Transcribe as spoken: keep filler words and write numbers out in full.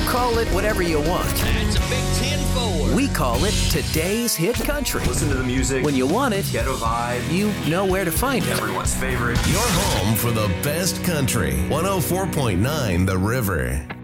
call it whatever you want. That's a big ten four. We call it Today's Hit Country. Listen to the music. When you want it, Ghetto vibe. you know where to find it. Everyone's favorite. Your home for the best country. one oh four point nine The River.